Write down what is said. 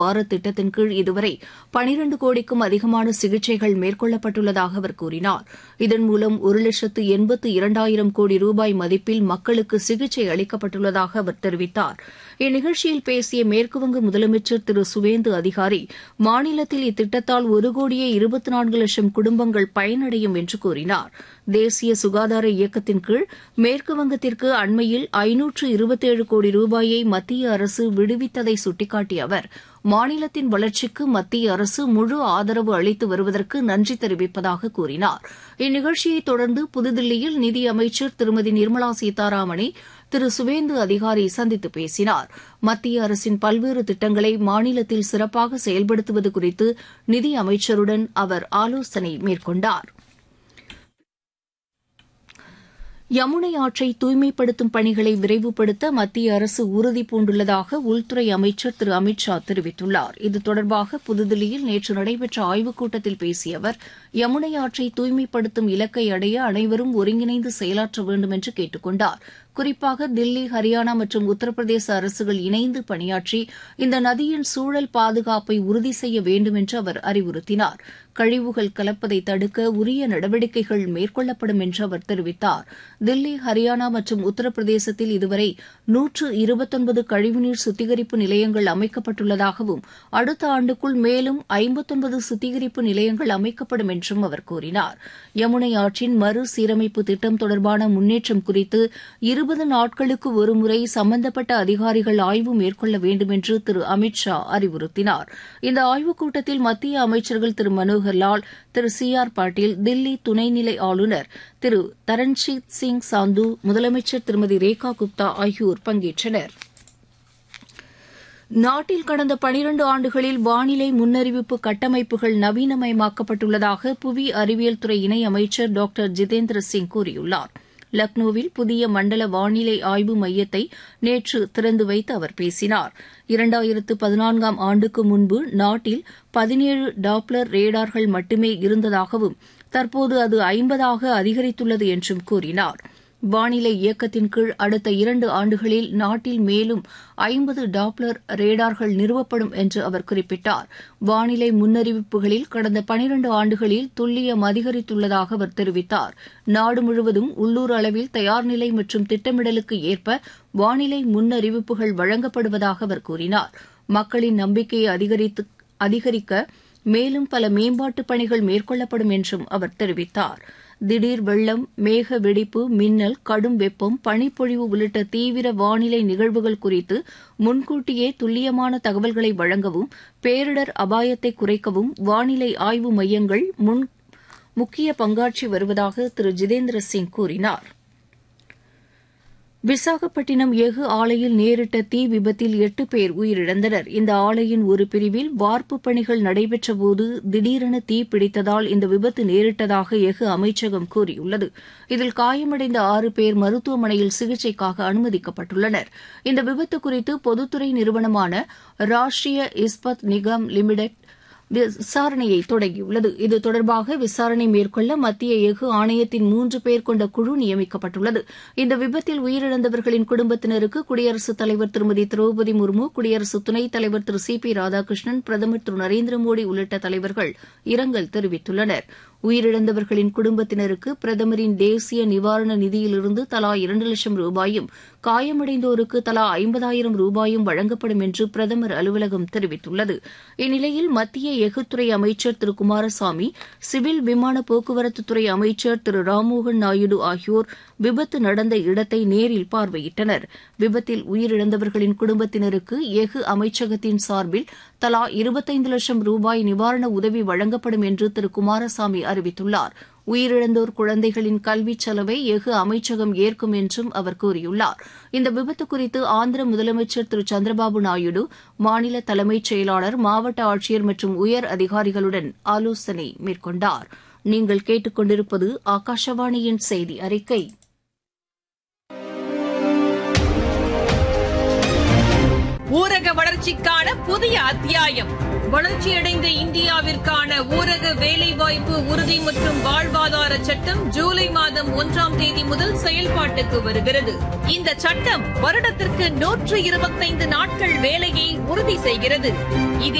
வார திட்டத்தின் கீழ் இதுவரை 12 கோடிக்கும் அதிகமான சிகிச்சைகள் மேற்கொள்ளப்பட்டுள்ளதாக அவர் கூறினார். இதன் மூலம் 1,82,000 கோடி ரூபாய் மதிப்பில் மக்களுக்கு சிகிச்சை அளிக்கப்பட்டுள்ளதாக அவர் தெரிவித்தார். இந்நிகழ்ச்சியில் பேசிய மேற்குவங்க முதலமைச்சர் திரு சுவேந்து அதிகாரி, மாநிலத்தில் இத்திட்டத்தால் 1,24,00,000 குடும்பங்கள் பயனடையும் என்று கூறினார். தேசிய சுகாதார இயக்கத்தின் கீழ் மேற்குவங்கத்திற்கு அண்மையில் 527 கோடி ரூபாயை மத்திய அரசு விடுவித்ததை சுட்டிக்காட்டிய அவர், மாநிலத்தின் வளர்ச்சிக்கு மத்திய அரசு முழு ஆதரவு அளித்து வருவதற்கு நன்றி தெரிவிப்பதாக கூறினார். இந்நிகழ்ச்சியைத் தொடர்ந்து புதுதில்லியில் நிதியமைச்சர் திருமதி நிர்மலா சீதாராமனை திரு சுவேந்து அதிகாரி சந்தித்து பேசினார். மத்திய அரசின் பல்வேறு திட்டங்களை மாநிலத்தில் சிறப்பாக செயல்படுத்துவது குறித்து நிதியமைச்சருடன் அவர் ஆலோசனை மேற்கொண்டார். யமுனை ஆற்றை தூய்மைப்படுத்தும் பணிகளை விரைவுபடுத்த மத்திய அரசு உறுதிபூண்டுள்ளதாக உள்துறை அமைச்சர் திரு அமித் ஷா தெரிவித்துள்ளார். இது தொடர்பாக புதுதில்லியில் நேற்று நடைபெற்ற ஆய்வுக் கூட்டத்தில் பேசிய அவர், யமுனை ஆற்றை தூய்மைப்படுத்தும் இலக்கை அடைய அனைவரும் ஒருங்கிணைந்து செயலாற்ற வேண்டும் என்று கேட்டுக் கொண்டார். குறிப்பாக தில்லி, ஹரியானா மற்றும் உத்தரப்பிரதேச அரசுகள் இணைந்து பணியாற்றி இந்த நதியின் சூழல் பாதுகாப்பை உறுதி செய்ய வேண்டும் என்று அவர் அறிவுறுத்தினார். கழிவுகள் கலப்பதை தடுக்க உரிய நடவடிக்கைகள் மேற்கொள்ளப்படும் என்று அவர் தெரிவித்தார். தில்லி, ஹரியானா மற்றும் உத்தரப்பிரதேசத்தில் இதுவரை 129 கழிவுநீர் சுத்திகரிப்பு நிலையங்கள் அமைக்கப்பட்டுள்ளதாகவும் அடுத்த ஆண்டுக்குள் மேலும் 59 சுத்திகரிப்பு நிலையங்கள் அமைக்கப்படும் என்றும் அவர் கூறினார். யமுனை ஆற்றின் மறுசீரமைப்பு திட்டம் தொடர்பான முன்னேற்றம் குறித்து 20 நாட்களுக்கு ஒருமுறை சம்பந்தப்பட்ட அதிகாரிகள் ஆய்வு மேற்கொள்ள வேண்டும் என்று திரு அமித் ஷா அறிவுறுத்தினார். இந்த ஆய்வுக் கூட்டத்தில் மத்திய அமைச்சர்கள் திரு மனோகர் லால், திரு சி ஆர் பாட்டீல், தில்லி துணைநிலை ஆளுநர் திரு தரண்ஜீத் சிங் சாந்து, முதலமைச்சர் திருமதி ரேகா குப்தா ஆகியோர் பங்கேற்றனர். நாட்டில் கடந்த 12 ஆண்டுகளில் வானிலை முன்னறிவிப்பு கட்டமைப்புகள் நவீனமயமாக்கப்பட்டுள்ளதாக புவி அறிவியல் துறை இணையமைச்சர் டாக்டர் ஜிதேந்திர சிங் கூறியுள்ளார். லக்னோவில் புதிய மண்டல வானிலை ஆய்வு மையத்தை நேற்று திறந்து வைத்து அவர் பேசினார். 2014ஆம் ஆண்டுக்கு முன்பு நாட்டில் 17 டாப்ளர் ரேடார்கள் மட்டுமே இருந்ததாகவும் தற்போது அது 50ஆக அதிகரித்துள்ளது என்றும் கூறினார். வானிலை இயக்கத்தின் கீழ் அடுத்த 2 ஆண்டுகளில் நாட்டில் மேலும் 50 டாப்ளர் ரேடார்கள் நிறுவப்படும் என்று அவர் குறிப்பிட்டார். வானிலை முன்னறிவிப்புகளில் கடந்த 12 ஆண்டுகளில் துல்லியம் அதிகரித்துள்ளதாக அவர் தெரிவித்தார். நாடு முழுவதும் உள்ளூர் அளவில் தயார்நிலை மற்றும் திட்டமிடலுக்கு ஏற்ப வானிலை முன்னறிவிப்புகள் வழங்கப்படுவதாக அவர் கூறினார். மக்களின் நம்பிக்கையை அதிகரிக்க மேலும் பல மேம்பாட்டுப் பணிகள் மேற்கொள்ளப்படும் என்றும் அவர் தெரிவித்தார். திடீர் வெள்ளம், மேக வெடிப்பு, மின்னல், கடும் வெப்பம், பனிப்பொழிவு உள்ளிட்ட தீவிர வானிலை நிகழ்வுகள் குறித்து முன்கூட்டியே துல்லியமான தகவல்களை வழங்கவும் பேரிடர் அபாயத்தை குறைக்கவும் வானிலை ஆய்வு மையங்கள் முக்கிய பங்காற்றி வருவதாக திரு ஜிதேந்திர சிங் கூறினார். விசாகப்பட்டினம் எஃகு ஆலையில் நேரிட்ட தீ விபத்தில் 8 பேர் உயிரிழந்தனர். இந்த ஆலையின் ஒரு பிரிவில் வார்ப்புப் பணிகள் நடைபெற்றபோது திடீரென தீ பிடித்ததால் இந்த விபத்து நேரிட்டதாக எஃகு அமைச்சகம் கூறியுள்ளது. இதில் காயமடைந்த 6 பேர் மருத்துவமனையில் சிகிச்சைக்காக அனுமதிக்கப்பட்டுள்ளனர். இந்த விபத்து குறித்து பொதுத்துறை நிறுவனமான ராஷ்டிரிய இஸ்பத் நிகாம் லிமிடெட் விசாரணையை தொடங்கியுள்ளது. இது தொடர்பாக விசாரணை மேற்கொள்ள மத்திய எஃகு ஆணையத்தின் 3 பேர் கொண்ட குழு நியமிக்கப்பட்டுள்ளது. இந்த விபத்தில் உயிரிழந்தவர்களின் குடும்பத்தினருக்கு குடியரசுத் தலைவர் திருமதி திரௌபதி முர்மு, குடியரசு துணைத் தலைவர் திரு சி பி ராதாகிருஷ்ணன், பிரதமர் திரு நரேந்திர மோடி உள்ளிட்ட தலைவர்கள் இரங்கல் தெரிவித்துள்ளனர். உயிரிழந்தவர்களின் குடும்பத்தினருக்கு பிரதமரின் தேசிய நிவாரண நிதியிலிருந்து தலா 2 லட்சம் ரூபாயும், காயமடைந்தோருக்கு தலா 50,000 ரூபாயும் வழங்கப்படும் என்று பிரதமர் அலுவலகம் தெரிவித்துள்ளது. இந்நிலையில் மத்திய எஃகுத்துறை அமைச்சர் திரு குமாரசாமி, சிவில் விமான போக்குவரத்துத்துறை அமைச்சர் திரு ராம்மோகன் நாயுடு ஆகியோர் விபத்து நடந்த இடத்தை நேரில் பார்வையிட்டனர். விபத்தில் உயிரிழந்தவர்களின் குடும்பத்தினருக்கு எஃகு அமைச்சகத்தின் சார்பில் தலா 25 லட்சம் ரூபாய் நிவாரண உதவி வழங்கப்படும் என்று திரு குமாரசாமி அறிவித்துள்ளார். உயிரிழந்தோர் குழந்தைகளின் கல்விச் செலவை எஃகு அமைச்சகம் ஏற்கும் என்றும் அவர் கூறியுள்ளார். இந்த விபத்து குறித்து ஆந்திர முதலமைச்சர் திரு சந்திரபாபு நாயுடு, மாநில தலைமைச் செயலாளர், மாவட்ட ஆட்சியர் மற்றும் உயர் அதிகாரிகளுடன் ஆலோசனை மேற்கொண்டார். நீங்கள் கேட்டுக் கொண்டிருப்பது ஆகாஷவாணியின் செய்தி அறிக்கை. ஊரக வளர்ச்சிக்கான புதிய அத்தியாயம். வளர்ச்சியடைந்த இந்தியாவிற்கான ஊரக வேலைவாய்ப்பு உறுதி மற்றும் வாழ்வாதார சட்டம் ஜூலை மாதம் 1ஆம் தேதி முதல் செயல்பாட்டுக்கு வருகிறது. இந்த சட்டம் வருடத்திற்கு 125 நாட்கள் வேலையை உறுதி செய்கிறது.